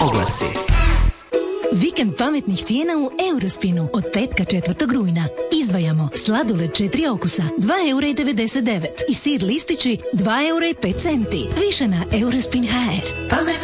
Oglasi. Vikend pametnih cijena u Eurospinu od petka 4. rujna. Izdvajamo sladoled 4 okusa 2,99 € i sir listići 2,05 €. Više na Eurospin.hr.